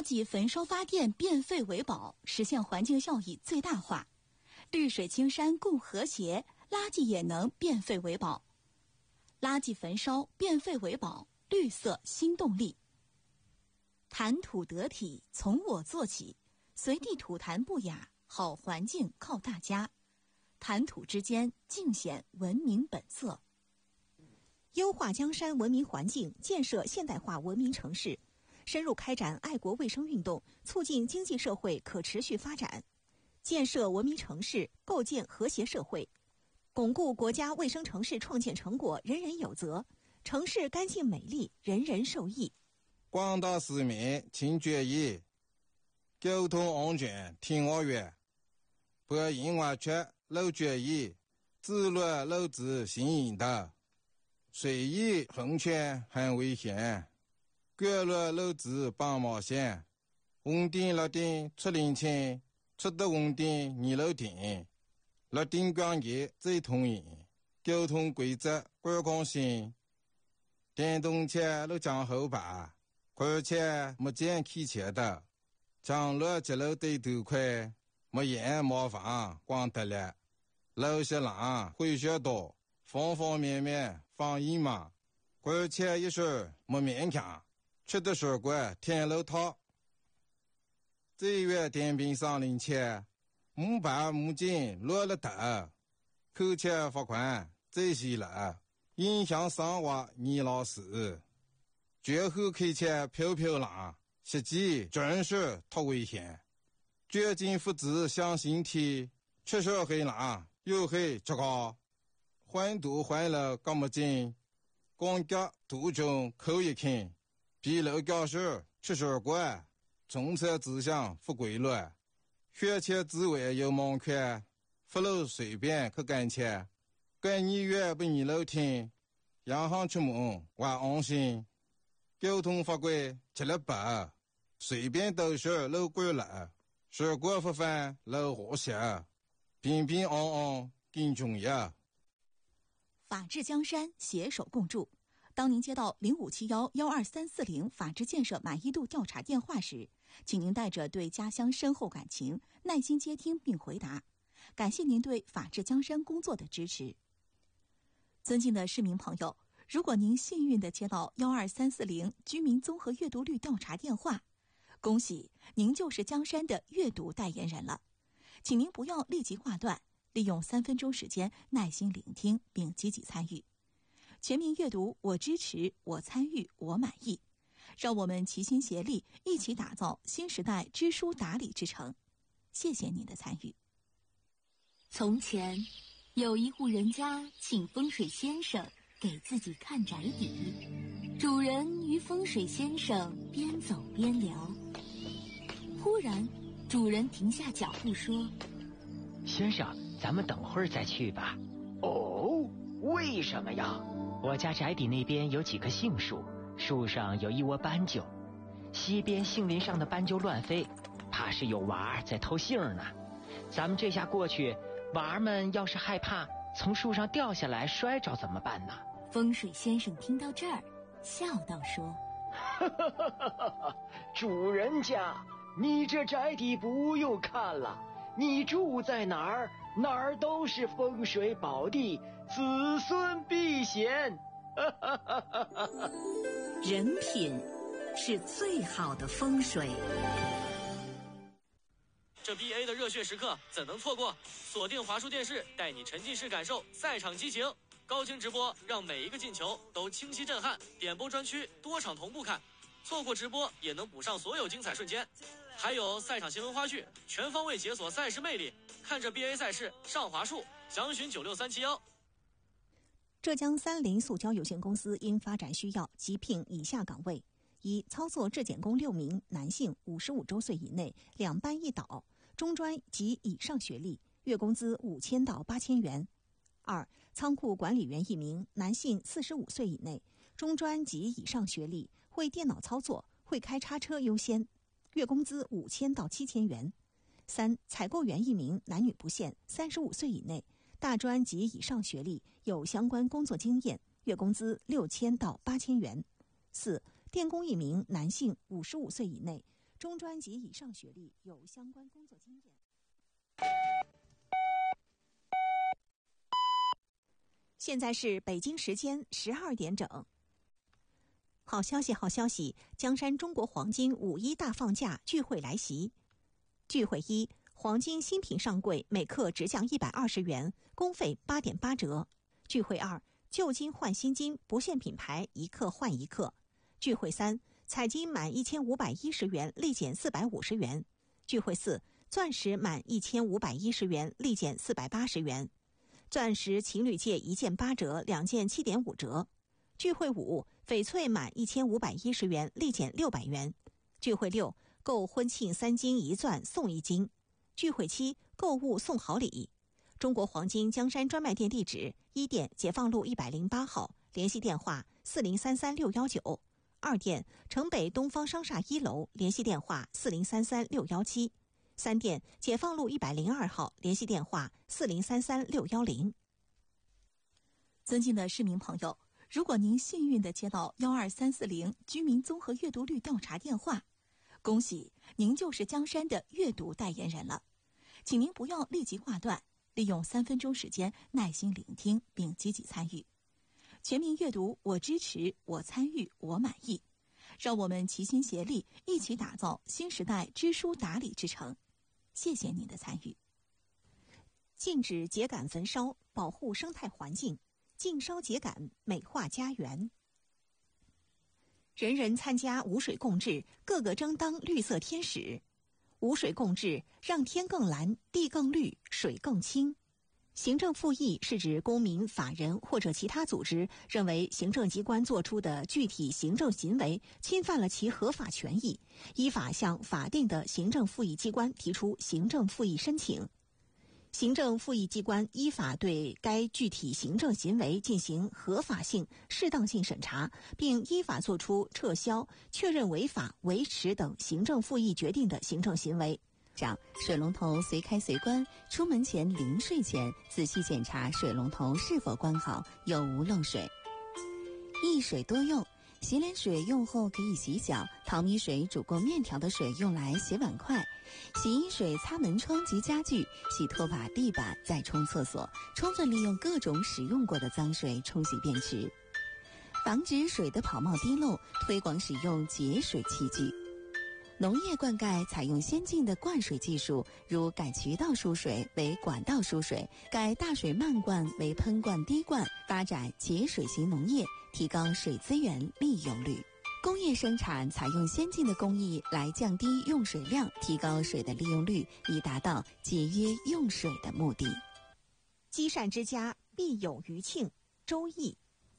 圾焚烧发电变废为宝，实现环境效益最大化。绿水青山共和谐，垃圾也能变废为宝。垃圾焚烧变废为宝，绿色新动力。谈吐得体，从我做起，随地吐痰不雅，好环境靠大家。谈吐之间，尽显文明本色。 优化江山文明环境，建设现代化文明城市，深入开展爱国卫生运动，促进经济社会可持续发展，建设文明城市，构建和谐社会，巩固国家卫生城市创建成果人人有责，城市干净美丽，人人受益。 广大市民请注意，交通安全听我话，不因为缺漏注意，自律漏子行引导，随意横穿很危险，过路漏子帮忙线，红灯绿灯出领情，出得红灯你漏停，绿灯光节最通行，交通规则观光性，电动车路将后排。而且没见开车的，将路截路对头快，没烟没房光得了，路些浪会学多，方方面面防疫嘛。而且一时没勉强，吃的水果天路套。这月电瓶上领钱，木板木筋落了头，扣钱罚款这些了，影响生活你老师。绝后开车飘飘浪，实际真是太危险。绝境复制向心体，确实很浪，又很糟糕。环堵环了干么紧，光脚途中扣一看，比路教室吃水果，从车指向不规律，学车之外有门槛，不路随便去干车，干你越不你路听，洋行出门我安心。交通法规吃了白，随便都是路过了，水果不犯路和谐，平平安安更重要。 法治江山，携手共筑。当您接到0571-12340法治建设满意度调查电话时，请您带着对家乡深厚感情，耐心接听并回答。感谢您对法治江山工作的支持。尊敬的市民朋友，如果您幸运地接到12340居民综合阅读率调查电话，恭喜您就是江山的阅读代言人了。请您不要立即挂断，利用3分钟时间耐心聆听并积极参与。全民阅读，我支持，我参与，我满意。让我们齐心协力，一起打造新时代知书达理之城。谢谢您的参与。 从前有一户人家请风水先生给自己看宅邸，主人与风水先生边走边聊。忽然主人停下脚步说： 先生，咱们等会儿再去吧。 哦，为什么呀？ 我家宅邸那边有几棵杏树，树上有一窝斑鸠，西边杏林上的斑鸠乱飞，怕是有娃儿在偷杏呢。咱们这下过去，娃儿们要是害怕从树上掉下来摔着怎么办呢？ 风水先生听到这儿笑道说： 主人家，你这宅邸不用看了，你住在哪儿，哪儿都是风水宝地，子孙避险。 人品是最好的风水。 这 BA 的热血时刻怎能错过？锁定华数电视，带你沉浸式感受赛场激情，高清直播让每一个进球都清晰震撼，点播专区多场同步看，错过直播也能补上所有精彩瞬间，还有赛场新闻花絮，全方位解锁赛事魅力。看着 BA 赛事上华数，详询96371。 浙江三菱塑胶有限公司因发展需要急聘以下岗位：一、操作质检工6名，男性，55周岁以内，2班1导，中专及以上学历，月工资5000到8000元。2、仓库管理员1名，男性，45岁以内，中专及以上学历，会电脑操作，会开叉车优先，月工资5000到7000元。3、采购员1名，男女不限，35岁以内，大专及以上学历，有相关工作经验，月工资6000到8000元。4、电工1名，男性，55岁以内， 中专及以上学历，有相关工作经验。现在是北京时间12点整。好消息，好消息！江山中国黄金5·1大放价聚会来袭。聚会1，黄金新品上柜，每克直降120元，工费8.8折。聚会2，旧金换新金，不限品牌，1克换1克。聚会3，彩金满1510元，立减450元。聚会4，钻石满1510元，立减480元。钻石情侣戒1件8折，2件7.5折。聚会5，翡翠满1510元，立减600元。聚会6，购婚庆3金1钻送1金。聚会7，购物送好礼。中国黄金江山专卖店地址：1店解放路108号，联系电话4033619；2店城北东方商厦1楼，联系电话4033617；3店解放路102号，联系电话4033610。 尊敬的市民朋友，如果您幸运地接到12340居民综合阅读率调查电话，恭喜您就是江山的阅读代言人了。请您不要立即挂断，利用3分钟时间耐心聆听并积极参与。全民阅读，我支持，我参与，我满意。让我们齐心协力，一起打造新时代知书达理之城。谢谢您的参与。 禁止秸秆焚烧，保护生态环境。禁烧秸秆，美化家园。人人参加无水共治，个个争当绿色天使。无水共治，让天更蓝，地更绿，水更清。行政复议是指公民、法人或者其他组织认为行政机关作出的具体行政行为侵犯了其合法权益，依法向法定的行政复议机关提出行政复议申请。行政复议机关依法对该具体行政行为进行合法性、适当性审查，并依法作出撤销、确认违法、维持等行政复议决定的行政行为。 水龙头随开随关，出门前临睡前仔细检查水龙头是否关好，有无漏水。一水多用，洗脸水用后可以洗脚，淘米水煮过面条的水用来洗碗筷，洗衣水擦门窗及家具，洗拖把、地板，再冲厕所，充分利用各种使用过的脏水冲洗便池。防止水的跑冒滴漏，推广使用节水器具。农业灌溉采用先进的灌水技术，如改渠道输水为管道输水，改大水漫灌为喷灌滴灌，发展节水型农业，提高水资源利用率。工业生产采用先进的工艺来降低用水量，提高水的利用率，以达到节约用水的目的。 积善之家必有余庆，周易。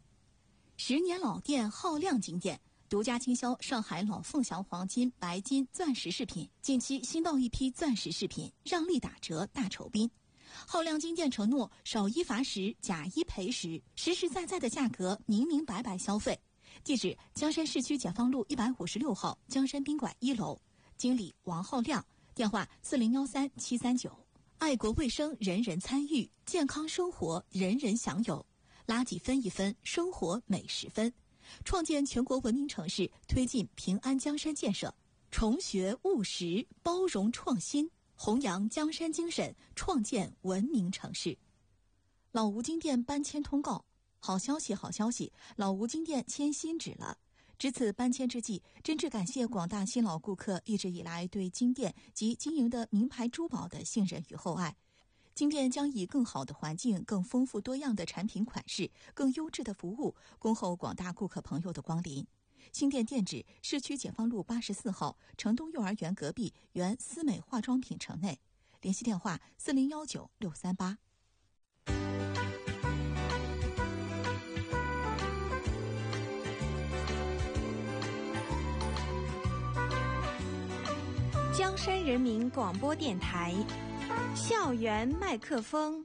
10年老店浩亮金店独家经销上海老凤祥黄金、白金、钻石饰品，近期新到一批钻石饰品，让利打折大酬宾。浩亮金店承诺少一罚10，假一赔10，实实在在的价格，明明白白消费。地址：江山市区解放路156号江山宾馆1楼，经理王浩亮，电话4013739。爱国卫生，人人参与；健康生活，人人享有。垃圾分一分，生活每10分。创建全国文明城市，推进平安江山建设，崇学务实，包容创新，弘扬江山精神，创建文明城市。老吴金店搬迁通告，好消息，好消息！老吴金店迁新址了。值此搬迁之际，真挚感谢广大新老顾客一直以来对金店及经营的名牌珠宝的信任与厚爱。金店将以更好的环境、更丰富多样的产品款式、更优质的服务，恭候广大顾客朋友的光临。新店店址：市区解放路84号城东幼儿园隔壁原思美化妆品城内，联系电话4019638。 江山人民广播电台校园麦克风。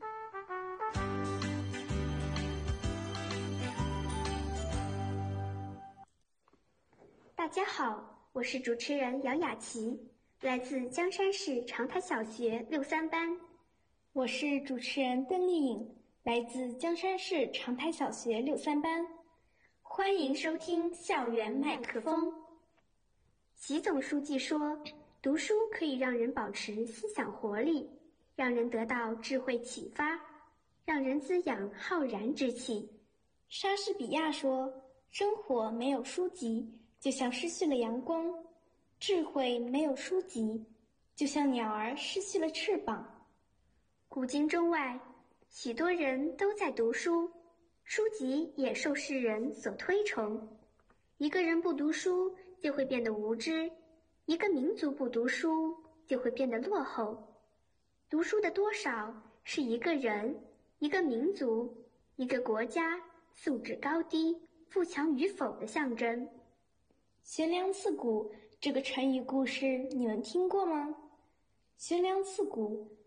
大家好，我是主持人姚雅琪，来自江山市长台小学63班。 我是主持人邓丽颖，来自江山市长台小学63班。 欢迎收听校园麦克风。 习总书记说，读书可以让人保持思想活力，让人得到智慧启发，让人滋养浩然之气。 莎士比亚说，生活没有书籍，就像失去了阳光；智慧没有书籍，就像鸟儿失去了翅膀。 古今中外，许多人都在读书，书籍也受世人所推崇。一个人不读书，就会变得无知；一个民族不读书，就会变得落后。读书的多少，是一个人、一个民族、一个国家素质高低、富强与否的象征。 悬梁刺股这个成语故事你们听过吗？悬梁刺股